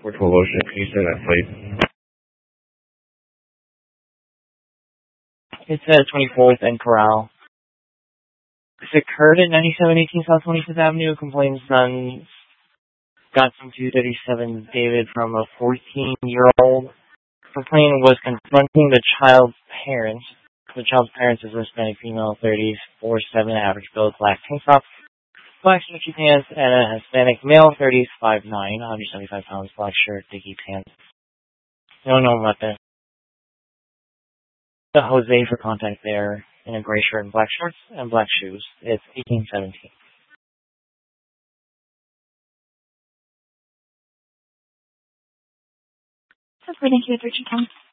Portable Ocean. Can you say that, please? It's at 24th and Corral. This occurred at 9718 South 25th Avenue. Complainant's son got from 237 David from a 14-year-old. Complainant was confronting the child's parents. The child's parents is a Hispanic female, 30s, 4'7", average build, black tank top, black stretchy pants, and a Hispanic male, 30s, 5'9", 175 pounds, black shirt, dicky pants. No known weapon. The Jose for contact there in a gray shirt and black shorts and black shoes. It's 1817. That's pretty cute, Richard.